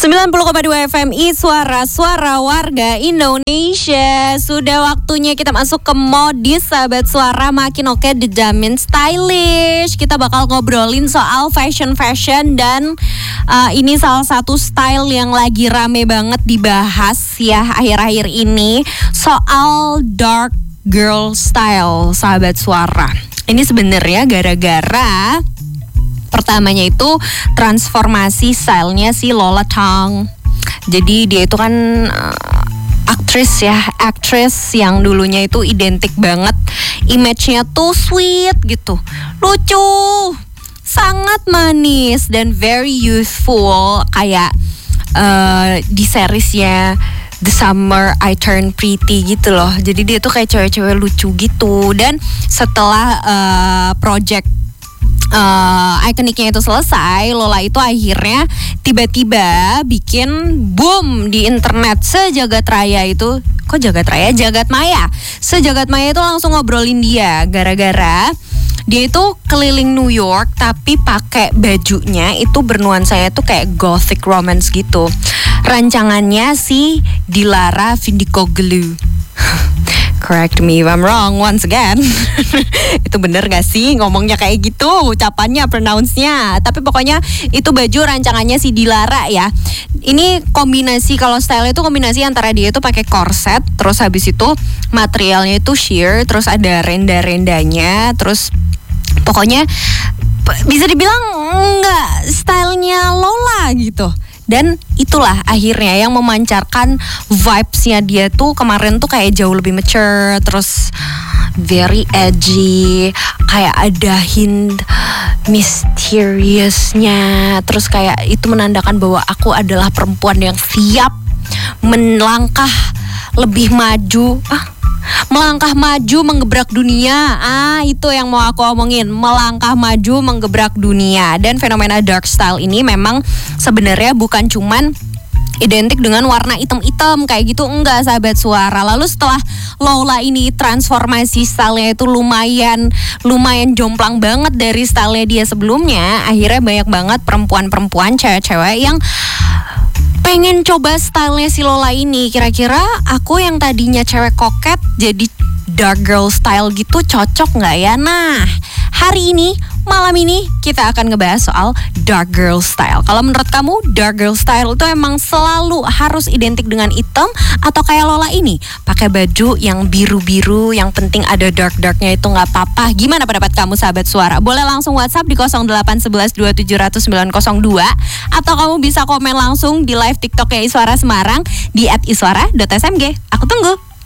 90,2 FM Suara warga Indonesia. Sudah waktunya kita masuk ke modis sahabat suara. Makin oke dijamin stylish. Kita bakal ngobrolin soal fashion dan ini salah satu style yang lagi rame banget dibahas ya akhir-akhir ini. Soal dark girl style sahabat suara. Ini sebenarnya gara-gara pertamanya itu transformasi stylenya si Lola Tong. Jadi dia itu kan aktris yang dulunya itu identik banget, image-nya tuh sweet gitu, lucu, sangat manis dan very youthful kayak di seriesnya The Summer I Turned Pretty gitu loh. Jadi dia tuh kayak cewek-cewek lucu gitu. Dan setelah project ikoniknya itu selesai, Lola itu akhirnya tiba-tiba bikin boom di internet sejagat raya itu. Kok jagat raya? Jagat maya. Sejagat maya itu langsung ngobrolin dia gara-gara dia itu keliling New York tapi pakai bajunya itu bernuansanya tuh kayak gothic romance gitu. Rancangannya si Dilara Vindicoglou. Correct me if I'm wrong once again. Itu bener gak sih ngomongnya kayak gitu, ucapannya, pronounce-nya. Tapi pokoknya itu baju rancangannya si Dilara ya. Ini kombinasi, kalau style itu kombinasi antara dia itu pakai korset, terus habis itu materialnya itu sheer, terus ada renda-rendanya, terus pokoknya bisa dibilang enggak stylenya Lola gitu. Dan itulah akhirnya yang memancarkan vibes-nya dia tuh kemarin tuh kayak jauh lebih mature, terus very edgy, kayak ada hint misteriusnya, terus kayak itu menandakan bahwa aku adalah perempuan yang siap melangkah lebih maju. Melangkah maju menggebrak dunia. Itu yang mau aku omongin. Melangkah maju menggebrak dunia. Dan fenomena dark style ini memang sebenarnya bukan cuman identik dengan warna hitam-hitam kayak gitu, enggak sahabat suara. Lalu setelah Lola ini transformasi stylenya itu lumayan jomplang banget dari stylenya dia sebelumnya, akhirnya banyak banget perempuan-perempuan, cewek-cewek yang pengen coba stylenya si Lola ini. Kira-kira aku yang tadinya cewek koket jadi dark girl style gitu cocok gak ya? Nah, hari ini, malam ini kita akan ngebahas soal dark girl style. Kalau menurut kamu dark girl style itu emang selalu harus identik dengan hitam atau kayak Lola ini pakai baju yang biru-biru, yang penting ada dark-darknya itu gak apa-apa? Gimana pendapat kamu sahabat suara? Boleh langsung WhatsApp di 0811 2700 902 atau kamu bisa komen langsung di live TikToknya Iswara Semarang di @iswara.smg. Aku tunggu.